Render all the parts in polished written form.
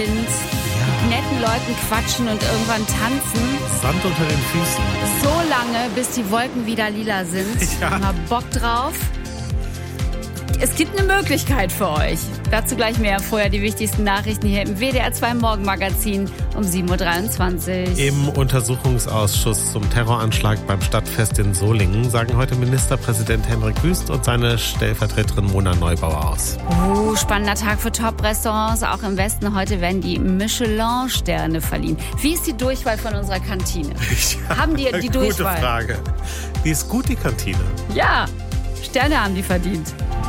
mit netten Leuten quatschen und irgendwann tanzen. Sand unter den Füßen. So lange, bis die Wolken wieder lila sind. Ja. Mal Bock drauf. Es gibt eine Möglichkeit für euch. Dazu gleich mehr. Vorher die wichtigsten Nachrichten hier im WDR 2 Morgenmagazin um 7.23 Uhr. Im Untersuchungsausschuss zum Terroranschlag beim Stadtfest in Solingen sagen heute Ministerpräsident Hendrik Wüst und seine Stellvertreterin Mona Neubauer aus. Spannender Tag für Top-Restaurants. Auch im Westen heute werden die Michelin-Sterne verliehen. Wie ist die Durchwahl von unserer Kantine? Haben die Durchwahl? Gute Frage. Die ist gut, die Kantine. Ja, Sterne haben die verdient.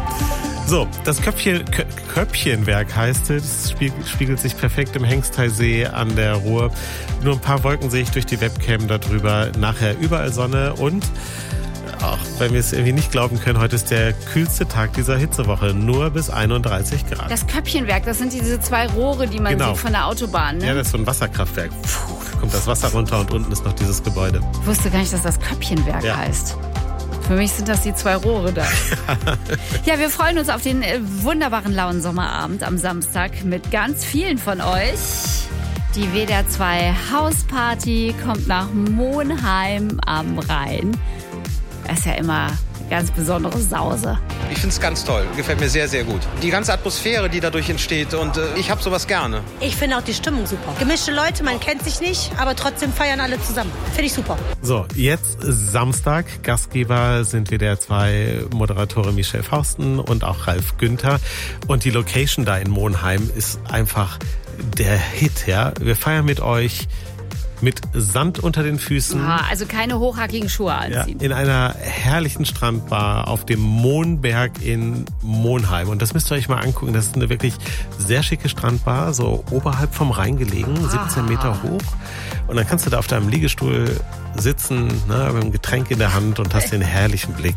So, das Köpfchenwerk heißt es, spiegelt sich perfekt im Hengsteisee an der Ruhr. Nur ein paar Wolken sehe ich durch die Webcam darüber. Nachher überall Sonne und, auch wenn wir es irgendwie nicht glauben können, heute ist der kühlste Tag dieser Hitzewoche. Nur bis 31 Grad. Das Köpfchenwerk, das sind diese zwei Rohre, die man sieht von der Autobahn, ne? Ja, das ist so ein Wasserkraftwerk. Da kommt das Wasser runter und unten ist noch dieses Gebäude. Ich wusste gar nicht, dass das Köpfchenwerk heißt. Für mich sind das die zwei Rohre da. Ja, wir freuen uns auf den wunderbaren lauen Sommerabend am Samstag mit ganz vielen von euch. Die WDR 2 Hausparty kommt nach Monheim am Rhein. Das ist ja immer eine ganz besondere Sause. Ich finde es ganz toll. Gefällt mir sehr, sehr gut. Die ganze Atmosphäre, die dadurch entsteht. Und ich habe sowas gerne. Ich finde auch die Stimmung super. Gemischte Leute, man kennt sich nicht, aber trotzdem feiern alle zusammen. Finde ich super. So, jetzt Samstag. Gastgeber sind WDR 2 Moderatorin Michelle Fausten und auch Ralf Günther. Und die Location da in Monheim ist einfach der Hit, ja. Wir feiern mit euch mit Sand unter den Füßen. Also keine hochhackigen Schuhe anziehen. Ja, in einer herrlichen Strandbar auf dem Mohnberg in Monheim. Und das müsst ihr euch mal angucken. Das ist eine wirklich sehr schicke Strandbar, so oberhalb vom Rhein gelegen, 17 Meter hoch. Und dann kannst du da auf deinem Liegestuhl sitzen, ne, mit einem Getränk in der Hand und hast den herrlichen Blick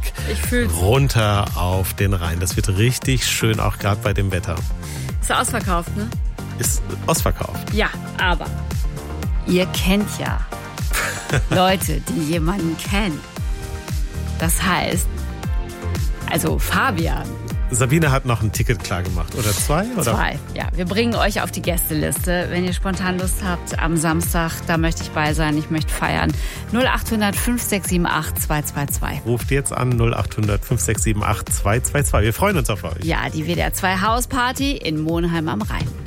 runter auf den Rhein. Das wird richtig schön, auch gerade bei dem Wetter. Ist ausverkauft, ne? Ist ausverkauft. Ja, aber ihr kennt ja Leute, die jemanden kennen. Das heißt, also Fabian. Sabine hat noch ein Ticket klar gemacht. Oder zwei? Oder? 2, ja. Wir bringen euch auf die Gästeliste. Wenn ihr spontan Lust habt, am Samstag, da möchte ich bei sein, ich möchte feiern. 0800 5678 222. Ruft jetzt an 0800 5678 222. Wir freuen uns auf euch. Ja, die WDR 2 Hausparty in Monheim am Rhein.